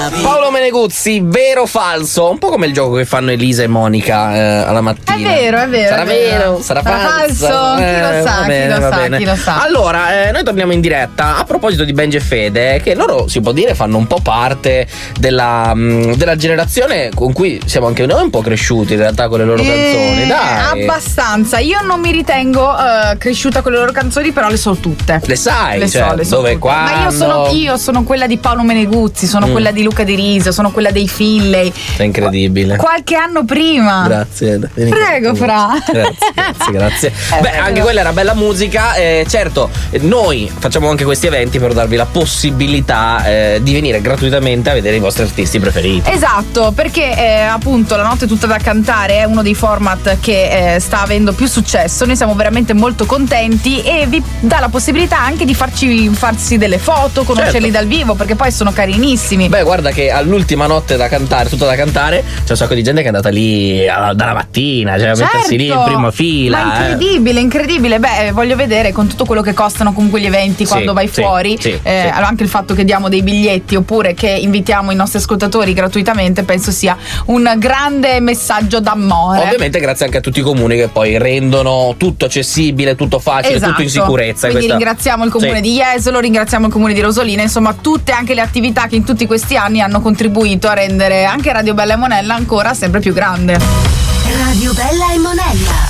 Paolo Meneguzzi, vero o falso? Un po' come il gioco che fanno Elisa e Monica alla mattina. È vero. Sarà vero? Sarà falso? Chi lo sa. Allora, noi torniamo in diretta. A proposito di Benji e Fede, che loro, si può dire, fanno un po' parte della generazione con cui siamo anche noi un po' cresciuti in realtà con le loro canzoni. Dai. Abbastanza. Io non mi ritengo cresciuta con le loro canzoni, però le so tutte. Le sai? Le so dove, tutte. quando? Ma io sono quella di Paolo Meneguzzi, sono quella di Luca Di Riso, sono quella dei Finlay. È incredibile. Qualche anno prima. Grazie. Prego, Fra. Grazie. Beh, anche quella era bella musica. Certo, noi facciamo anche questi eventi per darvi la possibilità di venire gratuitamente a vedere i vostri artisti preferiti. Esatto, perché appunto la notte tutta da cantare è uno dei format che sta avendo più successo. Noi siamo veramente molto contenti e vi dà la possibilità anche di farsi delle foto, conoscerli dal vivo, perché poi sono carinissimi. Beh, guarda che all'ultima notte da cantare, tutta da cantare, c'è un sacco di gente che è andata lì dalla mattina, cioè a mettersi lì in prima fila. Ma incredibile. Beh, voglio vedere con tutto quello che costano comunque gli eventi quando vai fuori. Allora anche il fatto che diamo dei biglietti oppure che invitiamo i nostri ascoltatori gratuitamente penso sia un grande messaggio d'amore. Ovviamente grazie anche a tutti i comuni che poi rendono tutto accessibile, tutto facile, tutto in sicurezza. Quindi ringraziamo il comune di Jesolo, ringraziamo il comune di Rosolina, insomma tutte anche le attività che in tutti questi anni hanno contribuito a rendere anche Radio Bella e Monella ancora sempre più grande. Radio Bella e Monella.